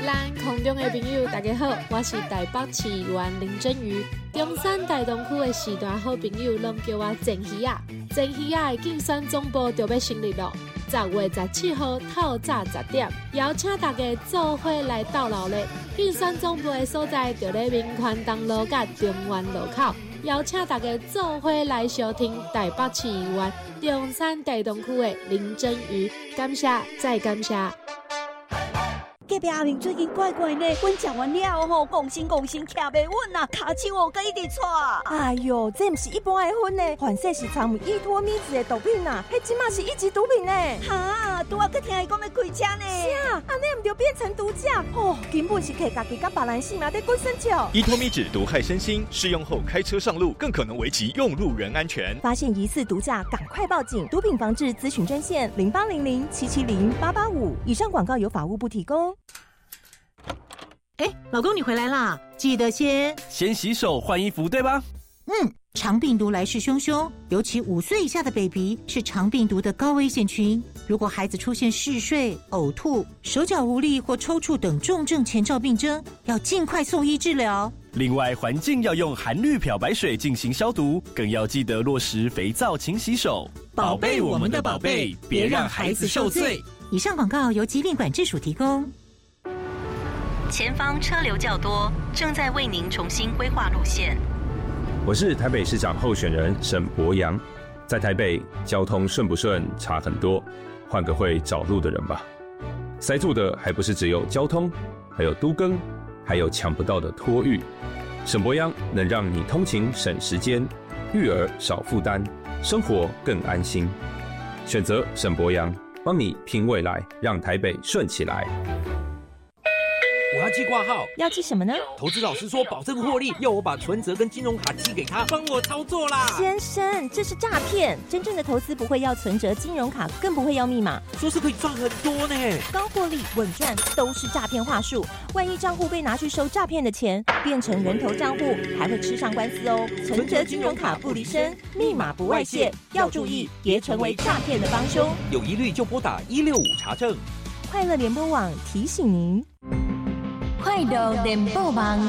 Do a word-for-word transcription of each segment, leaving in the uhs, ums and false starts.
咱空中的朋友大家好，我是台北市议员林真瑜。中山大东区的时代好朋友拢叫我郑鱼啊。郑鱼啊的竞选总部就要成立了，十月十七号透早十点，邀请大家做伙来到老咧。竞选总部的所在就在民权东路甲中原路口，邀请大家做伙来收听台北市议员中山大东区的林真瑜。感谢，再感谢。 隔壁阿明最近怪怪呢，阮食完了吼，讲心讲心徛袂稳啊，骹手哦，佮一直喘。 哎哟，这毋是一般的薰呢，反正是掺有依托咪子的毒品啊，迄即马是一级毒品呢。 哈，拄啊，佮听伊讲要开车呢。 是啊，安尼毋就变成毒驾哦，根本是摕家己甲别人性命在滚生笑。 依托咪酯毒害身心，适用后开车上路更可能危及用路人安全。 发现疑似毒驾，赶快报警！毒品防治咨询专线零八零零七七零八八五。以上广告由法务部提供。 哎，老公你回来啦！记得先先洗手换衣服，对吧？ 嗯，肠病毒来势汹汹，尤其五岁以下的 baby 是肠病毒的高危险群。如果孩子出现嗜睡、呕吐、手脚无力或抽搐等重症前兆病征，要尽快送医治疗。 另外，环境要用含氯漂白水进行消毒，更要记得落实肥皂勤洗手， 宝贝我们的宝贝，别让孩子受罪。以上广告由疾病管制署提供。 前方车流较多，正在为您重新规划路线。 我是台北市长候选人沈伯洋，在台北交通顺不顺差很多，换个会找路的人吧。塞住的还不是只有交通，还有都更，还有抢不到的托育。沈伯洋能让你通勤省时间，育儿少负担，生活更安心。选择沈伯洋，帮你拼未来，让台北顺起来。 我要寄挂号， 要寄什么呢？ 投资老师说保证获利，要我把存折跟金融卡寄给他，帮我操作啦。 先生，这是诈骗！真正的投资不会要存折、金融卡，更不会要密码。 说是可以赚很多呢， 高获利、稳赚都是诈骗话术。万一账户被拿去收诈骗的钱，变成人头账户，还会吃上官司哦。存折、金融卡不离身，密码不外泄，要注意，别成为诈骗的帮凶。 有疑虑就拨打一六五查证。 快乐联播网提醒您。 快乐联播网，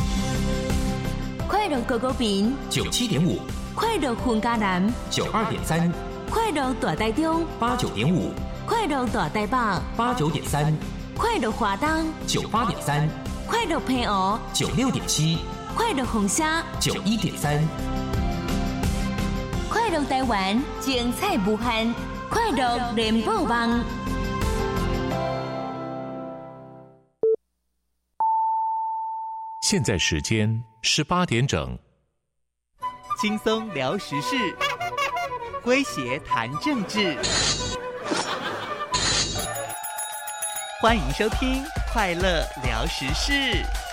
快乐狗狗饼九七点五， 快乐混家南九二点三， 快乐大台中八九点五， 快乐大台北八九点三， 快乐华东九八点三， 快乐平湖九六点七， 快乐红沙九一点三， 快乐台湾精彩无限，快乐联播网。 现在时间是八点整， 轻松聊时事，诙谐谈政治，欢迎收听《快乐聊时事》。